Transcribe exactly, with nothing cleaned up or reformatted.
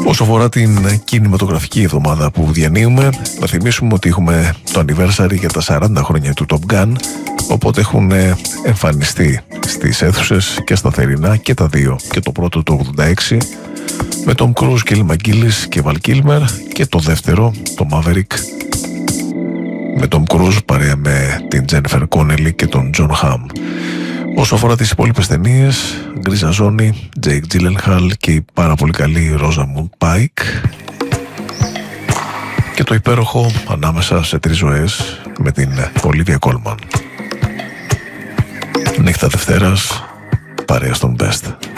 Όσο αφορά την κινηματογραφική εβδομάδα που διανύουμε, να θυμίσουμε ότι έχουμε το anniversary για τα σαράντα χρόνια του Top Gun, οπότε έχουν εμφανιστεί στις αίθουσες και στα θερινά και τα δύο, και το πρώτο το ογδόντα έξι με Tom Cruise, Kelly McGillis και Val Kilmer, και το δεύτερο, το Maverick, με Tom Cruise παρέα με την Jennifer Connelly και τον John Hamm. Όσο αφορά τις υπόλοιπες ταινίες, Γκρίζα Ζώνη, Jake Gyllenhaal και η πάρα πολύ καλή Rosamund Pike, και το υπέροχο Ανάμεσα σε τρεις ζωές με την Olivia Colman. Νύχτα Δευτέρας, παρέα στον Best.